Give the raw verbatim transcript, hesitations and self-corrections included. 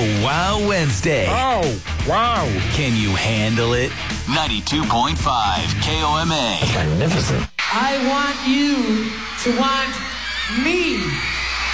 Oh, wow, Wednesday. Oh, wow. Can you handle it? ninety-two point five K O M A. Magnificent. I want you to want me.